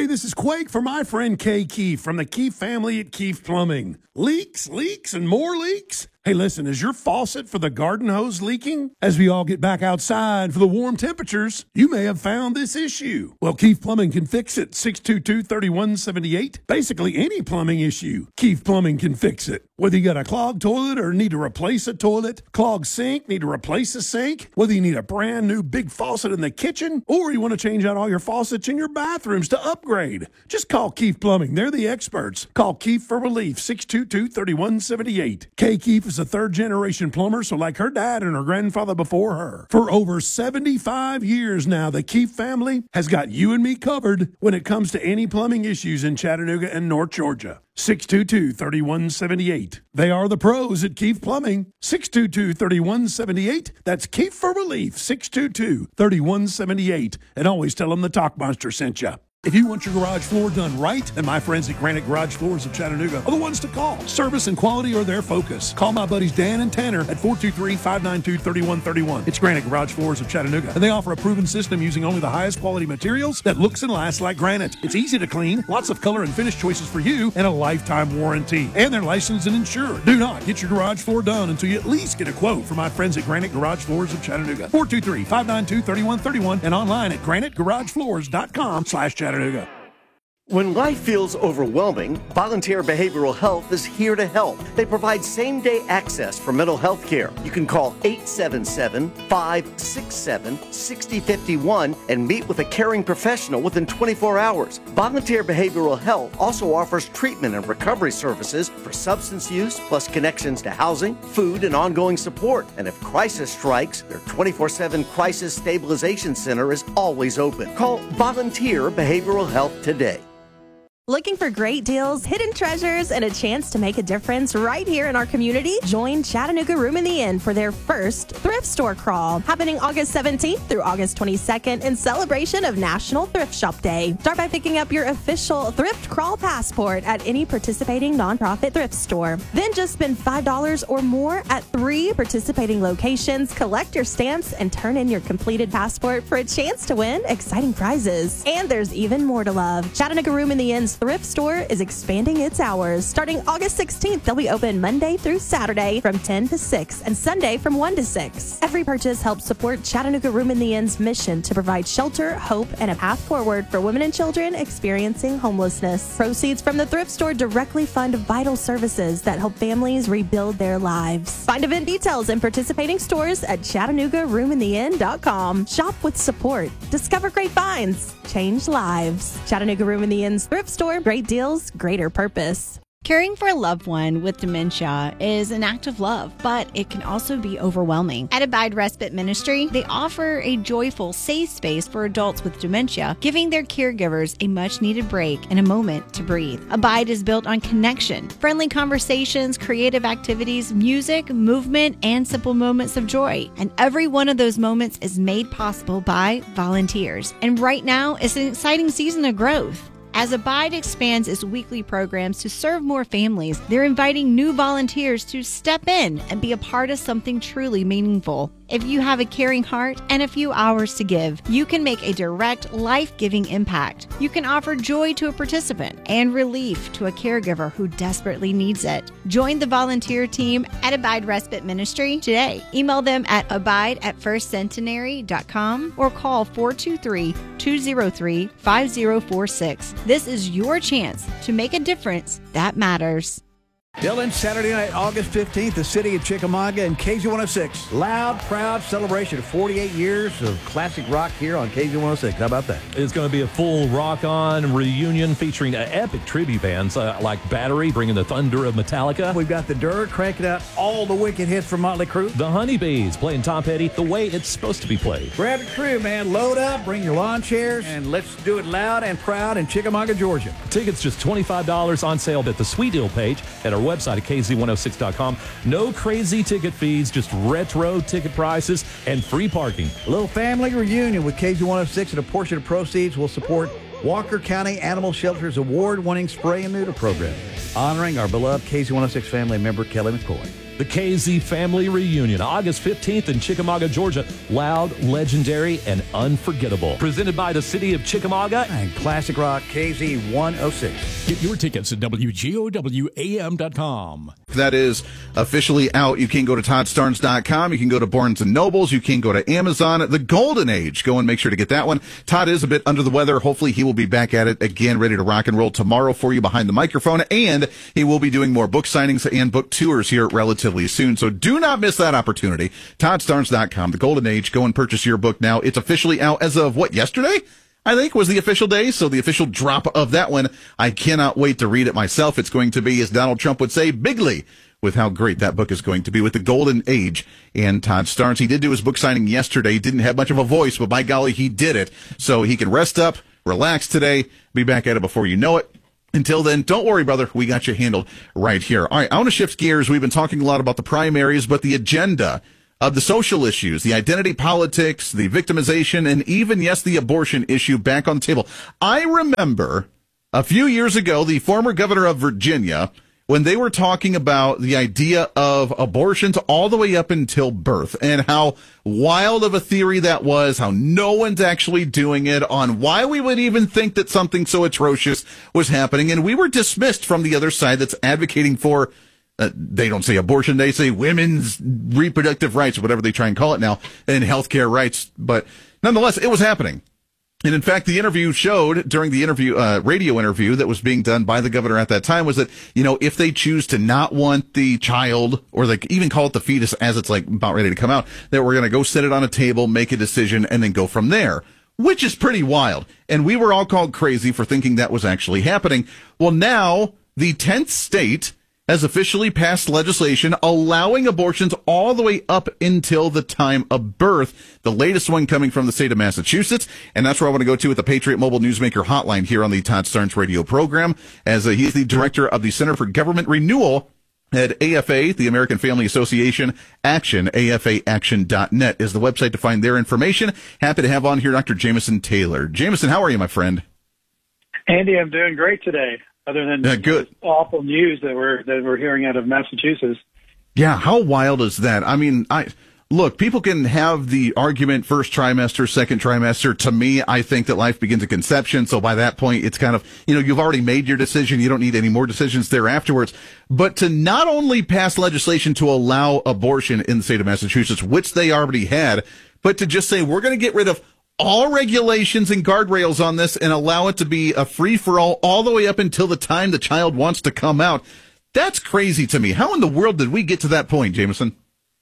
this is Quake for my friend Kay Keefe from the Keefe family at Keefe Plumbing. Leaks, and more leaks? Hey, listen, is your faucet for the garden hose leaking? As we all get back outside for the warm temperatures, you may have found this issue. Well, Keefe Plumbing can fix it. 622-3178. Basically, any plumbing issue, Keefe Plumbing can fix it. Whether you got a clogged toilet or need to replace a toilet, clogged sink, need to replace a sink, whether you need a brand new big faucet in the kitchen, or you want to change out all your faucets in your bathrooms to upgrade, just call Keefe Plumbing. They're the experts. Call Keefe for relief. 622-3178. Kay Keefe is a third-generation plumber, so like her dad and her grandfather before her. For over 75 years now, the Keefe family has got you and me covered when it comes to any plumbing issues in Chattanooga and North Georgia. 622-3178. They are the pros at Keefe Plumbing. 622-3178. That's Keefe for relief. 622-3178. And always tell them the Talk Monster sent you. If you want your garage floor done right, then my friends at Granite Garage Floors of Chattanooga are the ones to call. Service and quality are their focus. Call my buddies Dan and Tanner at 423-592-3131. It's Granite Garage Floors of Chattanooga, and they offer a proven system using only the highest quality materials that looks and lasts like granite. It's easy to clean, lots of color and finish choices for you, and a lifetime warranty. And they're licensed and insured. Do not get your garage floor done until you at least get a quote from my friends at Granite Garage Floors of Chattanooga. 423-592-3131 and online at granitegaragebfloors.com/Chattanooga. When life feels overwhelming, Volunteer Behavioral Health is here to help. They provide same-day access for mental health care. You can call 877-567-6051 and meet with a caring professional within 24 hours. Volunteer Behavioral Health also offers treatment and recovery services for substance use, plus connections to housing, food, and ongoing support. And if crisis strikes, their 24/7 Crisis Stabilization Center is always open. Call Volunteer Behavioral Health today. Looking for great deals, hidden treasures, and a chance to make a difference right here in our community? Join Chattanooga Room in the Inn for their first thrift store crawl, happening August 17th through August 22nd in celebration of National Thrift Shop Day. Start by picking up your official thrift crawl passport at any participating nonprofit thrift store. Then just spend $5 or more at 3 participating locations, collect your stamps, and turn in your completed passport for a chance to win exciting prizes. And there's even more to love. Chattanooga Room in the Inn's thrift store is expanding its hours. Starting August 16th, they'll be open Monday through Saturday from 10 to 6 and Sunday from 1 to 6. Every purchase helps support Chattanooga Room in the Inn's mission to provide shelter, hope, and a path forward for women and children experiencing homelessness. Proceeds from the thrift store directly fund vital services that help families rebuild their lives. Find event details and participating stores at ChattanoogaRoomInTheInn.com. Shop with support. Discover great finds. Change lives. Chattanooga Room in the Inn's thrift store. Great deals, greater purpose. Caring for a loved one with dementia is an act of love, but it can also be overwhelming. At Abide Respite Ministry, they offer a joyful, safe space for adults with dementia, giving their caregivers a much-needed break and a moment to breathe. Abide is built on connection, friendly conversations, creative activities, music, movement, and simple moments of joy. And every one of those moments is made possible by volunteers. And right now, it's an exciting season of growth. As Abide expands its weekly programs to serve more families, they're inviting new volunteers to step in and be a part of something truly meaningful. If you have a caring heart and a few hours to give, you can make a direct, life-giving impact. You can offer joy to a participant and relief to a caregiver who desperately needs it. Join the volunteer team at Abide Respite Ministry today. Email them at abide@firstcentenary.com or call 423-203-5046. This is your chance to make a difference that matters. Dylan, Saturday night, August 15th, the city of Chickamauga and KZ106. Loud, proud celebration of 48 years of classic rock here on KZ106. How about that? It's going to be a full rock-on reunion featuring epic tribute bands like Battery, bringing the thunder of Metallica. We've got the Dirt cranking out all the wicked hits from Motley Crue. The Honeybees playing Tom Petty the way it's supposed to be played. Grab your crew, man. Load up, bring your lawn chairs, and let's do it loud and proud in Chickamauga, Georgia. Tickets just $25 on sale at the Sweet Deal page at our website at KZ106.com. No crazy ticket fees, just retro ticket prices and free parking. A little family reunion with KZ106, and a portion of proceeds will support Walker County Animal Shelter's award-winning spray and neuter program, honoring our beloved KZ106 family member, Kelly McCoy. The KZ Family Reunion, August 15th in Chickamauga, Georgia. Loud, legendary, and unforgettable. Presented by the City of Chickamauga And Classic Rock KZ 106. Get your tickets at WGOWAM.com. That is officially out. You can go to ToddStarnes.com. You can go to Barnes & Nobles. You can go to Amazon. The Golden Age. Go and make sure to get that one. Todd is a bit under the weather. Hopefully he will be back at it again, ready to rock and roll tomorrow for you behind the microphone. And he will be doing more book signings and book tours here relatively soon. So do not miss that opportunity. ToddStarnes.com. The Golden Age. Go and purchase your book now. It's officially out as of yesterday? I think was the official day, so the official drop of that one. I cannot wait to read it myself. It's going to be, as Donald Trump would say, bigly with how great that book is going to be with the Golden Age and Todd Starnes. He did do his book signing yesterday. He didn't have much of a voice, but by golly, he did it. So he can rest up, relax today, be back at it before you know it. Until then, don't worry, brother. We got you handled right here. All right, I want to shift gears. We've been talking a lot about the primaries, but the agenda of the social issues, the identity politics, the victimization, and even, yes, the abortion issue back on the table. I remember a few years ago, the former governor of Virginia, when they were talking about the idea of abortions all the way up until birth and how wild of a theory that was, how no one's actually doing it, on why we would even think that something so atrocious was happening. And we were dismissed from the other side that's advocating for they don't say abortion, they say women's reproductive rights, or whatever they try and call it now, and healthcare rights. But nonetheless, it was happening. And in fact, the interview showed during the radio interview that was being done by the governor at that time was that, if they choose to not want the child, or they even call it the fetus as it's about ready to come out, that we're going to go sit it on a table, make a decision, and then go from there, which is pretty wild. And we were all called crazy for thinking that was actually happening. Well, now the 10th state has officially passed legislation allowing abortions all the way up until the time of birth. The latest one coming from the state of Massachusetts. And that's where I want to go to with the Patriot Mobile Newsmaker Hotline here on the Todd Starnes radio program, as he's the director of the Center for Government Renewal at AFA, the American Family Association Action. AFAaction.net is the website to find their information. Happy to have on here Dr. Jameson Taylor. Jameson, how are you, my friend? Andy, I'm doing great today. Other than good. Awful news that we're hearing out of Massachusetts. Yeah, how wild is that? I mean, look, people can have the argument first trimester, second trimester. To me, I think that life begins at conception. So by that point, it's kind of, you've already made your decision. You don't need any more decisions there afterwards. But to not only pass legislation to allow abortion in the state of Massachusetts, which they already had, but to just say we're going to get rid of all regulations and guardrails on this and allow it to be a free-for-all all the way up until the time the child wants to come out. That's crazy to me. How in the world did we get to that point, Jameson?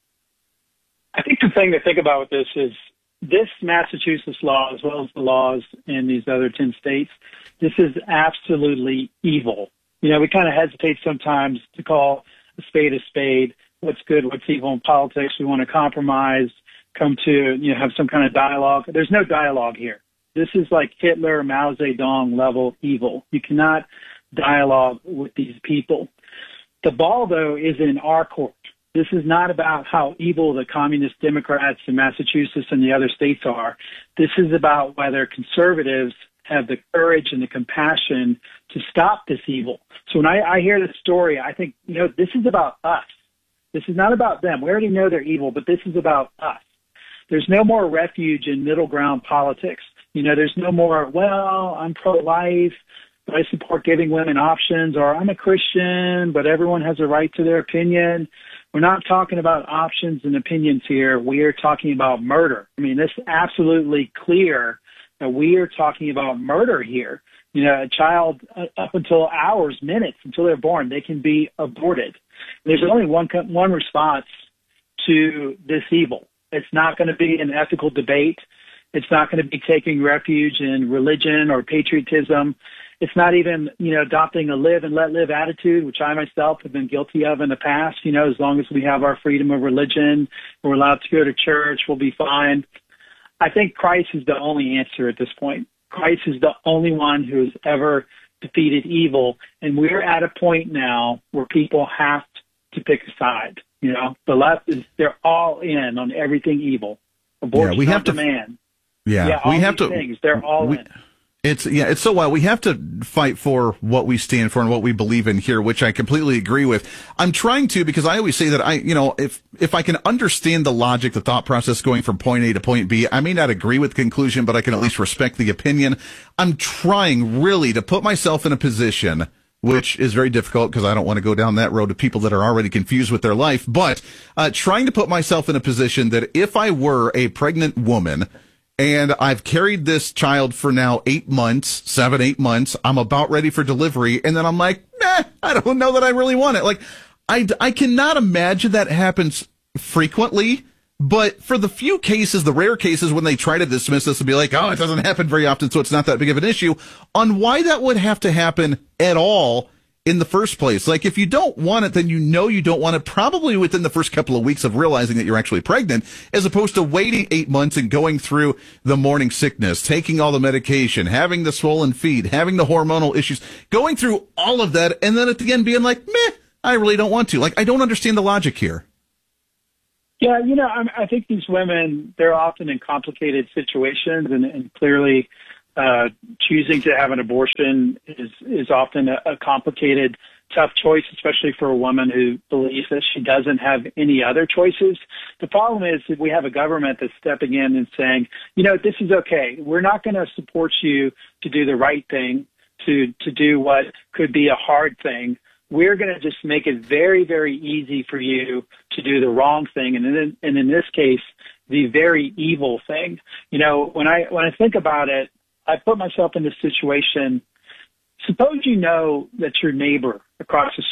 I think the thing to think about with this is this Massachusetts law, as well as the laws in these other 10 states, this is absolutely evil. We kind of hesitate sometimes to call a spade, what's good, what's evil in politics. We want to compromise, come to, have some kind of dialogue. There's no dialogue here. This is like Hitler, Mao Zedong level evil. You cannot dialogue with these people. The ball, though, is in our court. This is not about how evil the communist Democrats in Massachusetts and the other states are. This is about whether conservatives have the courage and the compassion to stop this evil. So when I hear this story, I think, this is about us. This is not about them. We already know they're evil, but this is about us. There's no more refuge in middle ground politics. There's no more, well, I'm pro-life, but I support giving women options, or I'm a Christian, but everyone has a right to their opinion. We're not talking about options and opinions here. We are talking about murder. I mean, it's absolutely clear that we are talking about murder here. A child up until hours, minutes, until they're born, they can be aborted. There's only one response to this evil. It's not going to be an ethical debate. It's not going to be taking refuge in religion or patriotism. It's not even, adopting a live and let live attitude, which I myself have been guilty of in the past. As long as we have our freedom of religion, we're allowed to go to church, we'll be fine. I think Christ is the only answer at this point. Christ is the only one who has ever defeated evil. And we're at a point now where people have to pick a side. The left they're all in on everything evil. Abortion on demand. Yeah, we have to. Things, they're all in. It's so wild. We have to fight for what we stand for and what we believe in here, which I completely agree with. I'm trying to, because I always say that if I can understand the logic, the thought process going from point A to point B, I may not agree with the conclusion, but I can at least respect the opinion. I'm trying really to put myself in a position, which is very difficult because I don't want to go down that road to people that are already confused with their life, but trying to put myself in a position that if I were a pregnant woman and I've carried this child for now 8 months, 8 months, I'm about ready for delivery, and then I'm like, I don't know that I really want it. Like, I cannot imagine that happens frequently. But for the few cases, the rare cases when they try to dismiss this and be like, oh, it doesn't happen very often, so it's not that big of an issue, on why that would have to happen at all in the first place. Like, if you don't want it, then you don't want it probably within the first couple of weeks of realizing that you're actually pregnant, as opposed to waiting 8 months and going through the morning sickness, taking all the medication, having the swollen feet, having the hormonal issues, going through all of that, and then at the end being like, I really don't want to. Like, I don't understand the logic here. Yeah, I think these women, they're often in complicated situations, and clearly choosing to have an abortion is often a complicated, tough choice, especially for a woman who believes that she doesn't have any other choices. The problem is that we have a government that's stepping in and saying, this is okay. We're not going to support you to do the right thing, to do what could be a hard thing. We're going to just make it very, very easy for you to do the wrong thing, and in this case, the very evil thing. When I think about it, I put myself in this situation. Suppose you know that your neighbor across the